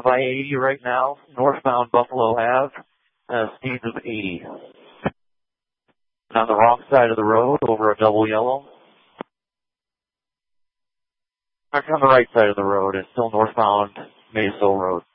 of I-80 right now, northbound Buffalo Ave, speeds of 80. On the wrong side of the road, over a double yellow. Back on the right side of the road, it's still northbound Maysville Road.